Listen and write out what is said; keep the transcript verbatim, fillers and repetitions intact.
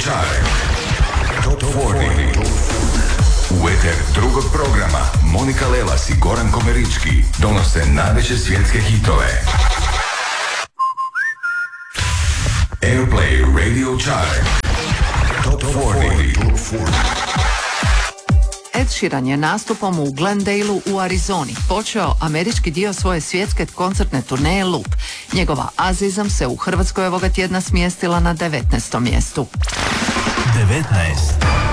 Chart. Top četrdeset. U eter drugog programa Monika Lelas i Goran Komerički donose najveće svjetske hitove. Airplay Radio Chart. Top četrdeset. Ed Sheeran je nastupom u Glendaleu u Arizoni počeo američki dio svoje svjetske koncertne turneje Loop. Njegova Azizam se u Hrvatskoj ovoga tjedna smjestila na devetnaestom mjestu. devetnaest.